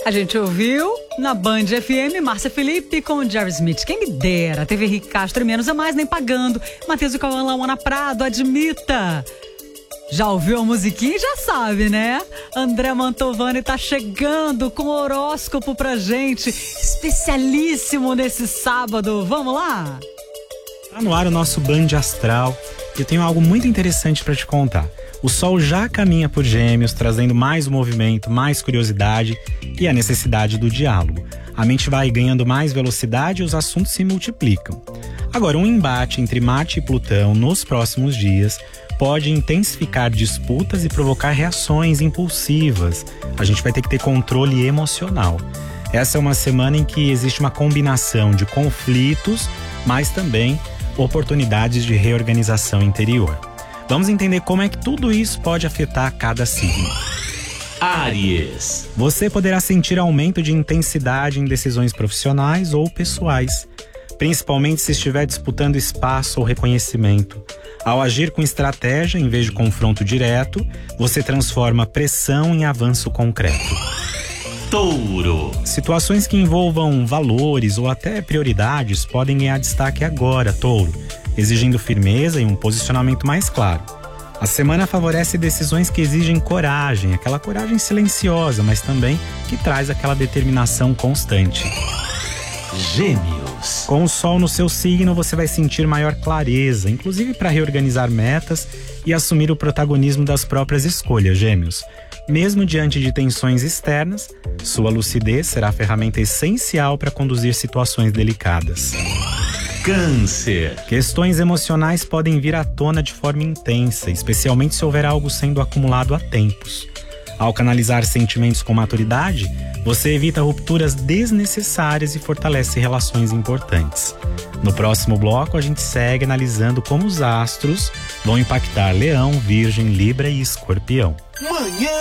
A gente ouviu na Band FM, Márcia Felipe com Jerry Smith. Quem me dera, TV Henrique Castro, menos a mais nem pagando. Matheus e Cauã Lawana Prado, admita. Já ouviu a musiquinha e já sabe, né? André Mantovani tá chegando com horóscopo pra gente. Especialíssimo nesse sábado. Vamos lá? Tá no ar o nosso Band Astral. E eu tenho algo muito interessante pra te contar. O Sol já caminha por Gêmeos, trazendo mais movimento, mais curiosidade e a necessidade do diálogo. A mente vai ganhando mais velocidade e os assuntos se multiplicam. Agora, um embate entre Marte e Plutão nos próximos dias pode intensificar disputas e provocar reações impulsivas. A gente vai ter que ter controle emocional. Essa é uma semana em que existe uma combinação de conflitos, mas também oportunidades de reorganização interior. Vamos entender como é que tudo isso pode afetar cada signo. Áries. Você poderá sentir aumento de intensidade em decisões profissionais ou pessoais, principalmente se estiver disputando espaço ou reconhecimento. Ao agir com estratégia, em vez de confronto direto, você transforma pressão em avanço concreto. Touro. Situações que envolvam valores ou até prioridades podem ganhar destaque agora, Touro, exigindo firmeza e um posicionamento mais claro. A semana favorece decisões que exigem coragem, aquela coragem silenciosa, mas também que traz aquela determinação constante. Gêmeos. Com o Sol no seu signo, você vai sentir maior clareza, inclusive para reorganizar metas e assumir o protagonismo das próprias escolhas, Gêmeos. Mesmo diante de tensões externas, sua lucidez será a ferramenta essencial para conduzir situações delicadas. Câncer. Questões emocionais podem vir à tona de forma intensa, especialmente se houver algo sendo acumulado há tempos. Ao canalizar sentimentos com maturidade, você evita rupturas desnecessárias e fortalece relações importantes. No próximo bloco, a gente segue analisando como os astros vão impactar Leão, Virgem, Libra e Escorpião. Manhã